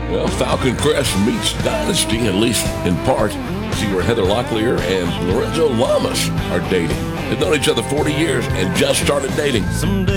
Well, Falcon Crest meets Dynasty, at least in part. See where Heather Locklear and Lorenzo Lamas are dating. They've known each other 40 years and just started dating. Someday